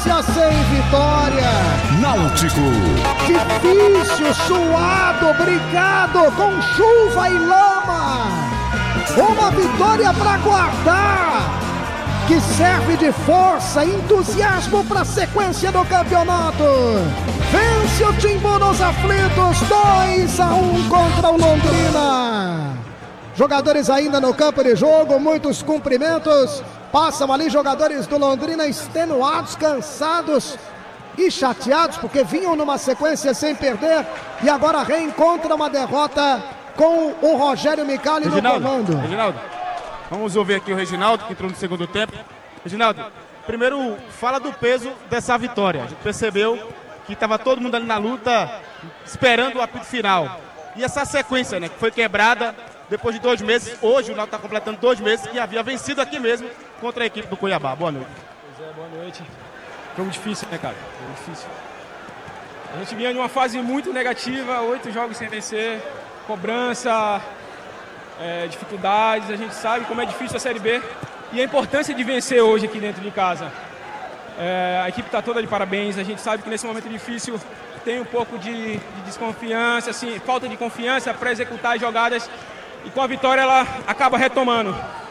sequência sem vitória. Náutico. Difícil, suado, brigado com chuva e lama. Uma vitória para guardar, que serve de força e entusiasmo para a sequência do campeonato. Vence o Timbu nos aflitos, 2-1 contra o Londrina. Jogadores ainda no campo de jogo, muitos cumprimentos. Passam ali jogadores do Londrina extenuados, cansados e chateados, porque vinham numa sequência sem perder e agora reencontram uma derrota com o Rogério Micali no comando. Reginaldo, vamos ouvir aqui o Reginaldo, que entrou no segundo tempo. Reginaldo, primeiro fala do peso dessa vitória. A gente percebeu que estava todo mundo ali na luta, esperando o apito final. E essa sequência, né, que foi quebrada depois de 2 meses. Hoje o Náutico está completando 2 meses e havia vencido aqui mesmo contra a equipe do Cuiabá. Boa noite. Pois é, boa noite. Jogo difícil, né, cara? Jogo difícil. A gente vinha de uma fase muito negativa, 8 jogos sem vencer, cobrança, dificuldades. A gente sabe como é difícil a Série B e a importância de vencer hoje aqui dentro de casa. A equipe está toda de parabéns. A gente sabe que nesse momento difícil tem um pouco de desconfiança, assim, falta de confiança para executar as jogadas. E com a vitória ela acaba retomando.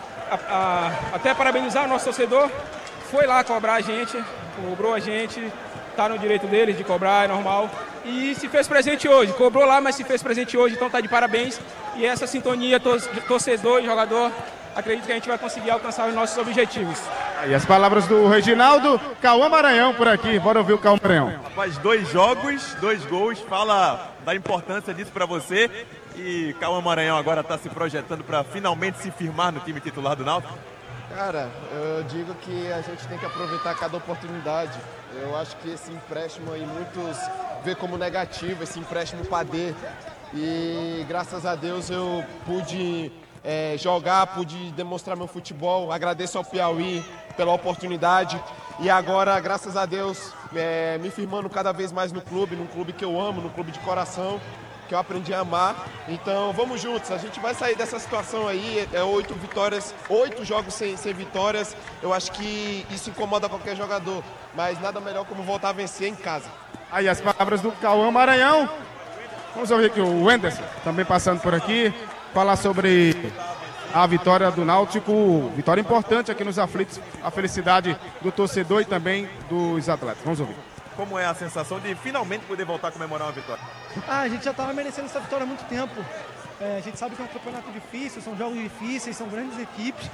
Até parabenizar o nosso torcedor. Foi lá cobrar a gente, cobrou a gente. Está no direito deles de cobrar, é normal. E se fez presente hoje. Cobrou lá, mas se fez presente hoje, então está de parabéns. E essa sintonia, torcedor e jogador, acredito que a gente vai conseguir alcançar os nossos objetivos. E as palavras do Reginaldo. Cauã Maranhão por aqui. Bora ouvir o Cauã Maranhão. Rapaz, 2 jogos, 2 gols. Fala da importância disso para você. E Cauã Maranhão agora está se projetando para finalmente se firmar no time titular do Náutico. Cara, eu digo que a gente tem que aproveitar cada oportunidade. Eu acho que esse empréstimo aí, muitos vê como negativo, esse empréstimo para D. E graças a Deus eu pude jogar, pude demonstrar meu futebol. Agradeço ao Piauí pela oportunidade. E agora, graças a Deus, me firmando cada vez mais no clube, num clube que eu amo, num clube de coração, que eu aprendi a amar. Então vamos juntos, a gente vai sair dessa situação aí. 8 vitórias, 8 jogos sem vitórias. Eu acho que isso incomoda qualquer jogador, mas nada melhor como voltar a vencer em casa. Aí as palavras do Cauã Maranhão. Vamos ouvir aqui o Wenderson, também passando por aqui, falar sobre a vitória do Náutico, vitória importante aqui nos aflitos, a felicidade do torcedor e também dos atletas. Vamos ouvir. Como é a sensação de finalmente poder voltar a comemorar uma vitória? A gente já estava merecendo essa vitória há muito tempo. A gente sabe que é um campeonato difícil, são jogos difíceis, são grandes equipes.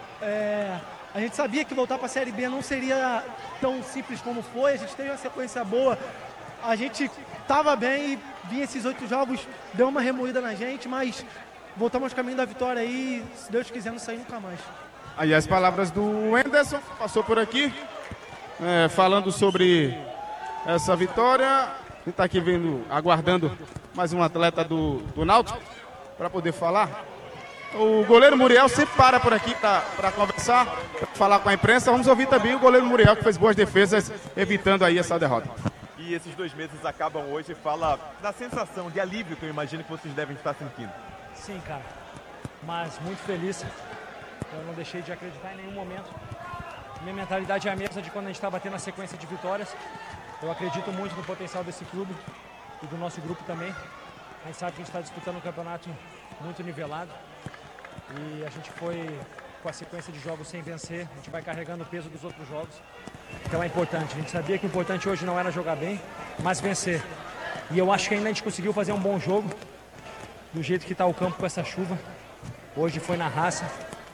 A gente sabia que voltar para a Série B não seria tão simples como foi. A gente teve uma sequência boa. A gente estava bem e vinha esses 8 jogos, deu uma remoída na gente, mas voltamos ao caminho da vitória aí. Se Deus quiser, não sair nunca mais. Aí as palavras do Wenderson, passou por aqui, falando sobre essa vitória. A gente está aqui aguardando mais um atleta do Náutico para poder falar. O goleiro Muriel sempre para por aqui para conversar, para falar com a imprensa. Vamos ouvir também o goleiro Muriel, que fez boas defesas, evitando aí essa derrota. E esses 2 meses acabam hoje. Fala da sensação de alívio que eu imagino que vocês devem estar sentindo. Sim, cara, mas muito feliz. Eu não deixei de acreditar em nenhum momento. Minha mentalidade é a mesma de quando a gente está batendo a sequência de vitórias. Eu acredito muito no potencial desse clube e do nosso grupo também. A gente sabe que a gente está disputando um campeonato muito nivelado e a gente foi com a sequência de jogos sem vencer. A gente vai carregando o peso dos outros jogos, então é importante. A gente sabia que o importante hoje não era jogar bem, mas vencer. E eu acho que ainda a gente conseguiu fazer um bom jogo, do jeito que está o campo com essa chuva. Hoje foi na raça.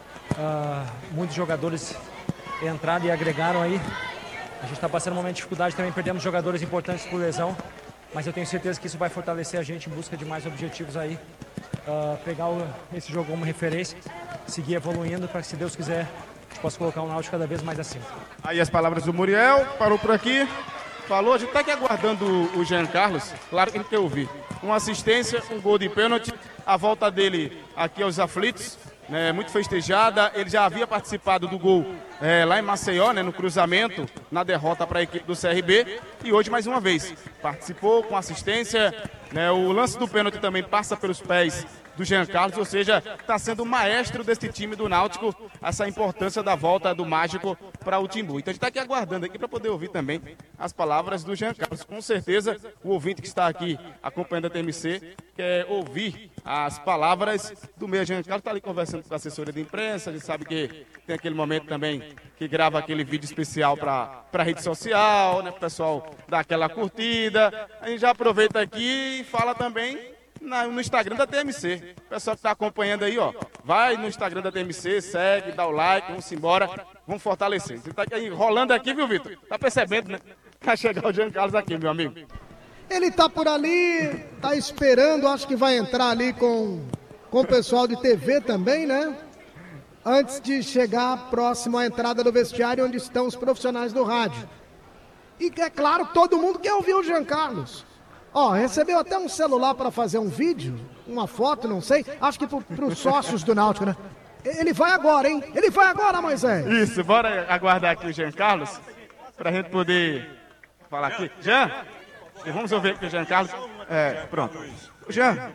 Muitos jogadores entraram e agregaram aí. A gente está passando um momento de dificuldade, também perdemos jogadores importantes por lesão, mas eu tenho certeza que isso vai fortalecer a gente em busca de mais objetivos aí. Pegar esse jogo como referência, seguir evoluindo para que, se Deus quiser, a gente possa colocar o Náutico cada vez mais acima. Aí as palavras do Muriel, parou por aqui, falou, a gente está aqui aguardando o Jean Carlos, claro que a gente quer ouvir. Uma assistência, um gol de pênalti, a volta dele aqui aos aflitos, né, muito festejada. Ele já havia participado do gol lá em Maceió, né, no cruzamento, na derrota para a equipe do CRB, e hoje mais uma vez participou com assistência, né, o lance do pênalti também passa pelos pés do Jean Carlos, ou seja, está sendo o maestro desse time do Náutico, essa importância da volta do Mágico para o Timbu. Então a gente está aqui aguardando aqui para poder ouvir também as palavras do Jean Carlos. Com certeza o ouvinte que está aqui acompanhando a TMC quer ouvir as palavras do meia. Jean Carlos está ali conversando com a assessoria de imprensa, a gente sabe que tem aquele momento também que grava aquele vídeo especial para a rede social, né, para o pessoal dar aquela curtida. A gente já aproveita aqui e fala também no Instagram da TMC. O pessoal que está acompanhando aí, ó, vai no Instagram da TMC, segue, dá o like, vamos embora, vamos fortalecer. Você está rolando aqui, viu, Vitor? Tá percebendo, né? Vai chegar o Jean Carlos aqui, meu amigo. Ele tá por ali, tá esperando, acho que vai entrar ali com o pessoal de TV também, né? Antes de chegar próximo à entrada do vestiário, onde estão os profissionais do rádio. E é claro, todo mundo quer ouvir o Jean Carlos. Ó, recebeu até um celular para fazer um vídeo, uma foto, não sei. Acho que para os sócios do Náutico, né? Ele vai agora, hein? Ele vai agora, Moisés. Isso, bora aguardar aqui o Jean Carlos, para a gente poder falar aqui. Jean, vamos ouvir aqui o Jean Carlos. Pronto. Jean,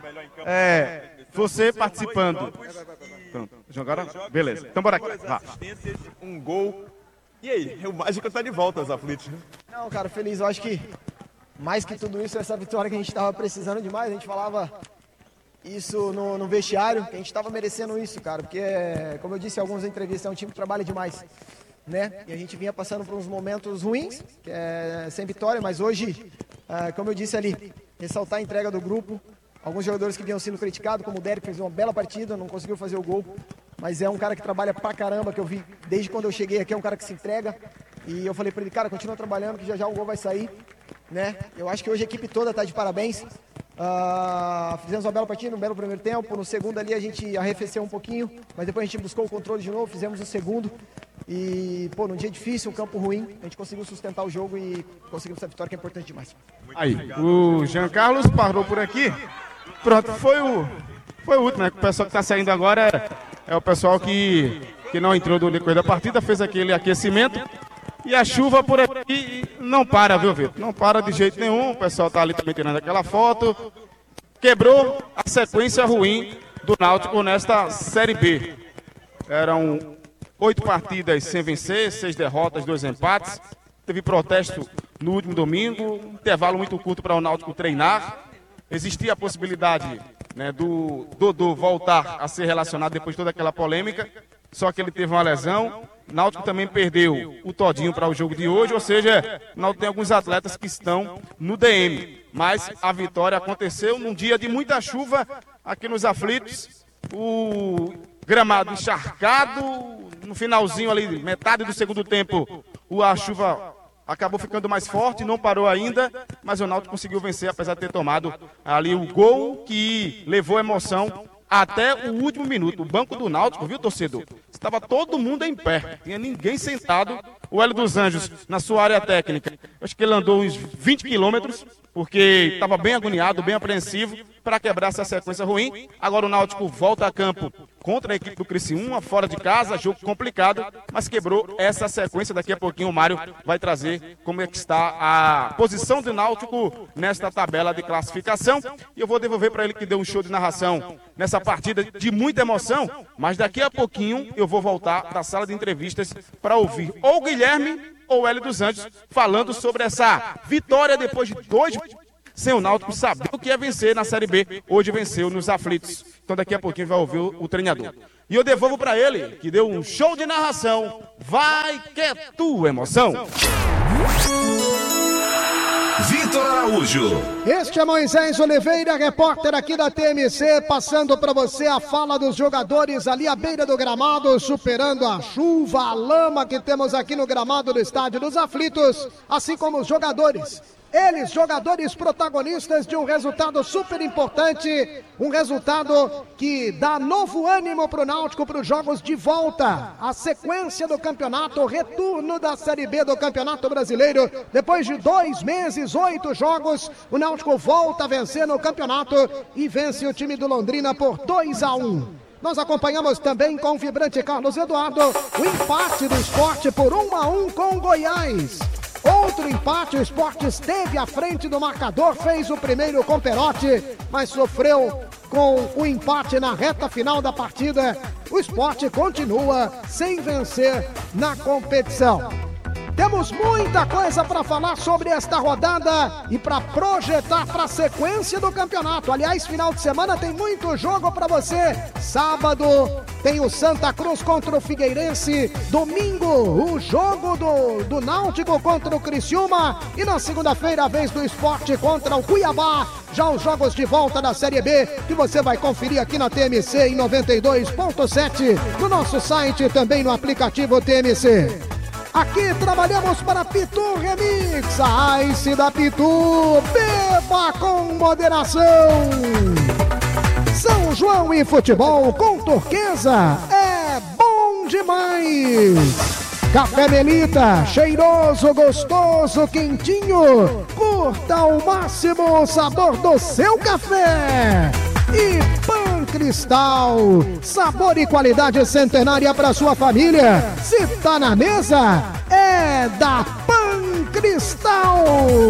você participando. Pronto, jogaram? Beleza, então bora aqui. Assistências, um gol. E aí, o Mágico tá de volta aos aflitos, né? Não, cara, feliz. Eu acho que mais que tudo isso, essa vitória que a gente estava precisando demais. A gente falava isso no vestiário, que a gente estava merecendo isso, cara. Porque, como eu disse em algumas entrevistas, é um time que trabalha demais, né? E a gente vinha passando por uns momentos ruins, sem vitória, mas hoje, como eu disse ali, ressaltar a entrega do grupo. Alguns jogadores que vinham sendo criticados, como o Derek, fez uma bela partida, não conseguiu fazer o gol. Mas é um cara que trabalha pra caramba, que eu vi desde quando eu cheguei aqui, é um cara que se entrega. E eu falei pra ele, cara, continua trabalhando, que já o gol vai sair, né? Eu acho que hoje a equipe toda tá de parabéns. Fizemos uma bela partida, um belo primeiro tempo. No segundo ali a gente arrefeceu um pouquinho, mas depois a gente buscou o controle de novo, fizemos o segundo. E, num dia difícil, um campo ruim, a gente conseguiu sustentar o jogo e conseguimos essa vitória que é importante demais. Aí, o Jean Carlos parou por aqui. Pronto, foi o último, né? O pessoal que está saindo agora é o pessoal que não entrou no decorrer da partida, fez aquele aquecimento. E a chuva por aqui não para, viu, Vitor? Não para de jeito nenhum. O pessoal tá ali também tirando aquela foto. Quebrou a sequência ruim do Náutico nesta Série B. Eram 8 partidas sem vencer, 6 derrotas, 2 empates. Teve protesto no último domingo, um intervalo muito curto para o Náutico treinar. Existia a possibilidade, né, do Dodô voltar a ser relacionado depois de toda aquela polêmica, só que ele teve uma lesão. O Náutico também perdeu o Todinho para o jogo de hoje, ou seja, o Náutico tem alguns atletas que estão no DM. Mas a vitória aconteceu num dia de muita chuva aqui nos aflitos. O gramado encharcado, no finalzinho ali, metade do segundo tempo, a chuva acabou ficando mais forte, não parou ainda, mas o Náutico conseguiu vencer, apesar de ter tomado ali o gol que levou emoção até o último minuto. O banco do Náutico, viu, torcedor? Estava todo mundo em pé, tinha ninguém sentado. O Hélio dos Anjos, na sua área técnica, acho que ele andou uns 20 quilômetros, porque estava bem agoniado, bem apreensivo, para quebrar essa sequência ruim. Agora o Náutico volta a campo contra a equipe do Criciúma, fora de casa, jogo complicado, mas quebrou essa sequência. Daqui a pouquinho o Mário vai trazer como é que está a posição do Náutico nesta tabela de classificação. E eu vou devolver para ele que deu um show de narração nessa partida de muita emoção, mas daqui a pouquinho eu vou voltar da sala de entrevistas para ouvir ou o Guilherme ou o Hélio dos Anjos falando sobre essa vitória depois de 2 sem o Náutico saber o que é vencer na Série B. Hoje venceu nos aflitos. Então daqui a pouquinho vai ouvir o treinador. E eu devolvo para ele, que deu um show de narração. Vai que é tua emoção. Vitor Araújo. Este é Moisés Oliveira, repórter aqui da TMC, passando para você a fala dos jogadores ali à beira do gramado, superando a chuva, a lama que temos aqui no gramado do Estádio dos Aflitos, assim como os jogadores. Eles, jogadores protagonistas de um resultado super importante, um resultado que dá novo ânimo para o Náutico para os jogos de volta. A sequência do campeonato, o retorno da Série B do Campeonato Brasileiro. Depois de 2 meses, 8 jogos, o Náutico volta a vencer no campeonato e vence o time do Londrina por 2-1. Nós acompanhamos também com o vibrante Carlos Eduardo o empate do Sport por 1-1 com Goiás. Outro empate, o Sport esteve à frente do marcador, fez o primeiro com Perotti, mas sofreu com o empate na reta final da partida. O Sport continua sem vencer na competição. Temos muita coisa para falar sobre esta rodada e para projetar para a sequência do campeonato. Aliás, final de semana tem muito jogo para você. Sábado tem o Santa Cruz contra o Figueirense. Domingo, o jogo do Náutico contra o Criciúma. E na segunda-feira, a vez do Sport contra o Cuiabá. Já os jogos de volta da Série B, que você vai conferir aqui na TMC em 92.7. No nosso site e também no aplicativo TMC. Aqui trabalhamos para Pitu Remix, a Ice da Pitu, beba com moderação. São João e futebol com Turquesa, é bom demais. Café Melita, cheiroso, gostoso, quentinho, curta ao máximo o sabor do seu café. E Pan Cristal, sabor e qualidade centenária para sua família. Se tá na mesa, é da Pan Cristal.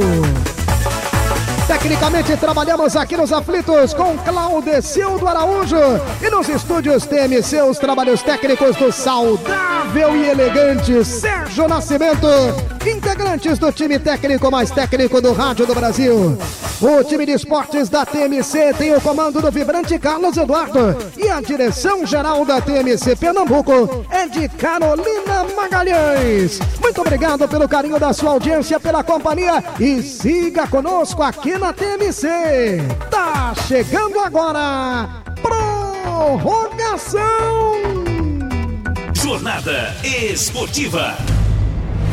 Tecnicamente trabalhamos aqui nos Aflitos com Claudecildo Araújo e nos estúdios TMC os trabalhos técnicos do saudável e elegante Sérgio Nascimento, integrantes do time técnico mais técnico do rádio do Brasil. O time de esportes da TMC tem o comando do vibrante Carlos Eduardo e a direção geral da TMC Pernambuco é de Carolina Magalhães. Muito obrigado pelo carinho da sua audiência, pela companhia e siga conosco aqui na TMC. Tá chegando agora prorrogação. Jornada Esportiva.